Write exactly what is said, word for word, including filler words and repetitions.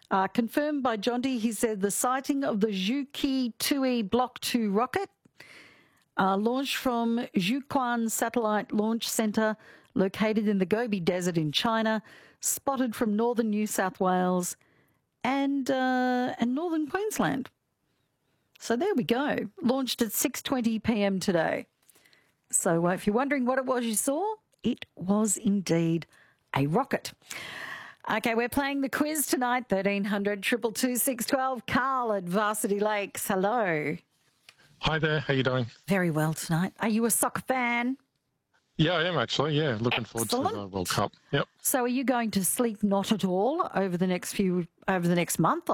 Uh, confirmed by Jonty, he said the sighting of the Zhuqi two E Block two rocket uh, launched from Zhuquan Satellite Launch Centre located in the Gobi Desert in China, spotted from northern New South Wales and, uh, and northern Queensland. So there we go. Launched at six twenty p m today. So uh, if you're wondering what it was you saw, it was indeed a rocket. Okay, we're playing the quiz tonight, thirteen hundred, two two two, six one two. Carl at Varsity Lakes, hello. Hi there, how you doing? Very well tonight. Are you a soccer fan? Yeah, I am actually, yeah. Looking Excellent. forward to the World Cup. Yep. So are you going to sleep not at all over the next few, over the next month,